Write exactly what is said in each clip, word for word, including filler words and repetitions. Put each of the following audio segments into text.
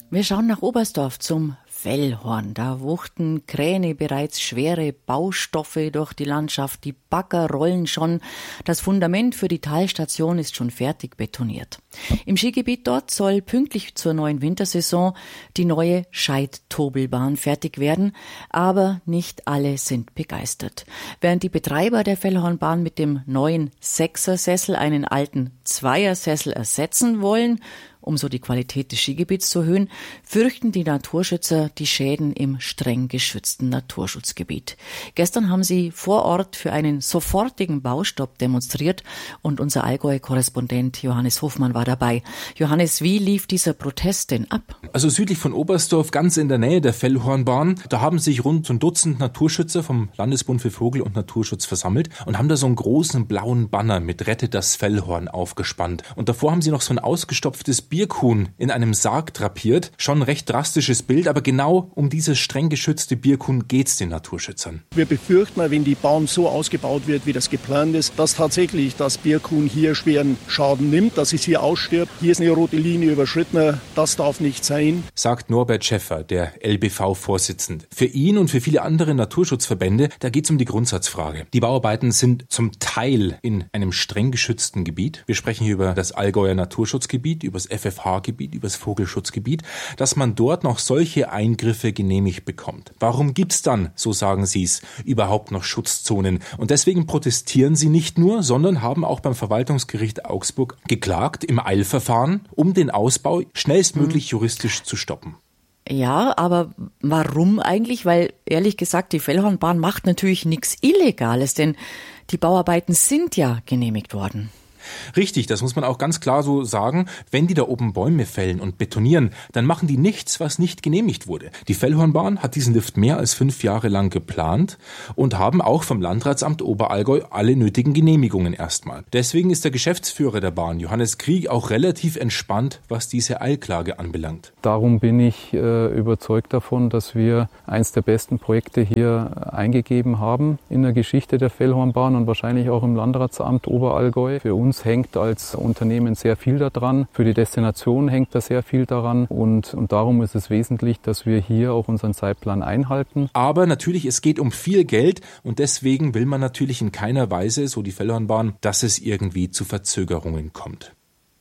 Wir schauen nach Oberstdorf zum Fellhorn. Da wuchten Kräne bereits schwere Baustoffe durch die Landschaft. Die Bagger rollen schon. Das Fundament für die Talstation ist schon fertig betoniert. Im Skigebiet dort soll pünktlich zur neuen Wintersaison die neue Scheid-Tobelbahn fertig werden. Aber nicht alle sind begeistert. Während die Betreiber der Fellhornbahn mit dem neuen Sechsersessel einen alten Zweiersessel ersetzen wollen, um so die Qualität des Skigebiets zu erhöhen, fürchten die Naturschützer die Schäden im streng geschützten Naturschutzgebiet. Gestern haben sie vor Ort für einen sofortigen Baustopp demonstriert und unser Allgäu-Korrespondent Johannes Hofmann war dabei. Johannes, wie lief dieser Protest denn ab? Also südlich von Oberstdorf, ganz in der Nähe der Fellhornbahn, da haben sich rund ein Dutzend Naturschützer vom Landesbund für Vogel- und Naturschutz versammelt und haben da so einen großen blauen Banner mit Rettet das Fellhorn aufgespannt. Und davor haben sie noch so ein ausgestopftes Birkhuhn in einem Sarg drapiert. Schon ein recht drastisches Bild, aber genau um dieses streng geschützte Birkhuhn geht's den Naturschützern. Wir befürchten, wenn die Bahn so ausgebaut wird, wie das geplant ist, dass tatsächlich das Birkhuhn hier schweren Schaden nimmt, dass es hier ausstirbt. Hier ist eine rote Linie überschritten, das darf nicht sein, sagt Norbert Schäffer, der L B V-Vorsitzende. Für ihn und für viele andere Naturschutzverbände, da geht's um die Grundsatzfrage. Die Bauarbeiten sind zum Teil in einem streng geschützten Gebiet. Wir sprechen hier über das Allgäuer Naturschutzgebiet, über das F F H-Gebiet, über das Vogelschutzgebiet, dass man dort noch solche Eingriffe genehmigt bekommt. Warum gibt's dann, so sagen sie es, überhaupt noch Schutzzonen? Und deswegen protestieren sie nicht nur, sondern haben auch beim Verwaltungsgericht Augsburg geklagt im Eilverfahren, um den Ausbau schnellstmöglich juristisch zu stoppen. Ja, aber warum eigentlich? Weil ehrlich gesagt, die Fellhornbahn macht natürlich nichts Illegales, denn die Bauarbeiten sind ja genehmigt worden. Richtig, das muss man auch ganz klar so sagen. Wenn die da oben Bäume fällen und betonieren, dann machen die nichts, was nicht genehmigt wurde. Die Fellhornbahn hat diesen Lift mehr als fünf Jahre lang geplant und haben auch vom Landratsamt Oberallgäu alle nötigen Genehmigungen erstmal. Deswegen ist der Geschäftsführer der Bahn, Johannes Krieg, auch relativ entspannt, was diese Eilklage anbelangt. Darum bin ich äh, überzeugt davon, dass wir eins der besten Projekte hier eingegeben haben in der Geschichte der Fellhornbahn und wahrscheinlich auch im Landratsamt Oberallgäu. Für uns hängt als Unternehmen sehr viel daran. Für die Destination hängt da sehr viel daran. Und, und darum ist es wesentlich, dass wir hier auch unseren Zeitplan einhalten. Aber natürlich, es geht um viel Geld und deswegen will man natürlich in keiner Weise, so die Fellhornbahn, dass es irgendwie zu Verzögerungen kommt.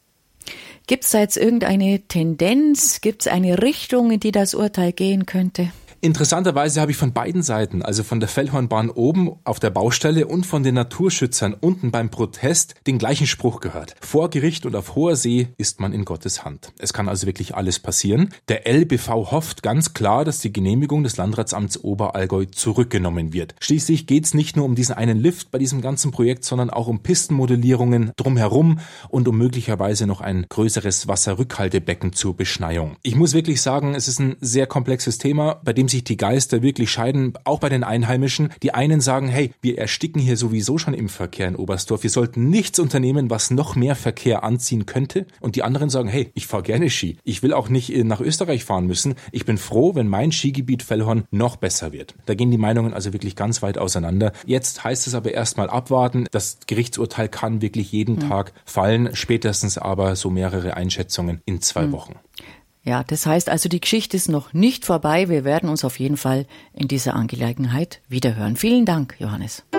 Gibt es da jetzt irgendeine Tendenz? Gibt es eine Richtung, in die das Urteil gehen könnte? Interessanterweise habe ich von beiden Seiten, also von der Fellhornbahn oben auf der Baustelle und von den Naturschützern unten beim Protest, den gleichen Spruch gehört. Vor Gericht und auf hoher See ist man in Gottes Hand. Es kann also wirklich alles passieren. Der L B V hofft ganz klar, dass die Genehmigung des Landratsamts Oberallgäu zurückgenommen wird. Schließlich geht es nicht nur um diesen einen Lift bei diesem ganzen Projekt, sondern auch um Pistenmodellierungen drumherum und um möglicherweise noch ein größeres Wasserrückhaltebecken zur Beschneiung. Ich muss wirklich sagen, es ist ein sehr komplexes Thema, bei dem sich die Geister wirklich scheiden, auch bei den Einheimischen. Die einen sagen, hey, wir ersticken hier sowieso schon im Verkehr in Oberstdorf. Wir sollten nichts unternehmen, was noch mehr Verkehr anziehen könnte. Und die anderen sagen, hey, ich fahre gerne Ski. Ich will auch nicht nach Österreich fahren müssen. Ich bin froh, wenn mein Skigebiet Fellhorn noch besser wird. Da gehen die Meinungen also wirklich ganz weit auseinander. Jetzt heißt es aber erstmal abwarten. Das Gerichtsurteil kann wirklich jeden mhm. Tag fallen, spätestens aber so mehrere Einschätzungen in zwei mhm. Wochen. Ja, das heißt also, die Geschichte ist noch nicht vorbei. Wir werden uns auf jeden Fall in dieser Angelegenheit wiederhören. Vielen Dank, Johannes.